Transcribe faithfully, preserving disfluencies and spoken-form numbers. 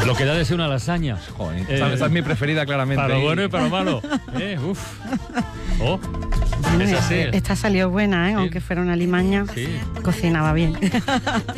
Lo que da de ser una lasaña. Joder, Eh, esa, esa es mi preferida, claramente. Para lo bueno y para lo malo. Eh, uf. Oh, Bueno, es así. esta salió buena, ¿eh? Sí. Aunque fuera una limaña, Sí. cocinaba bien.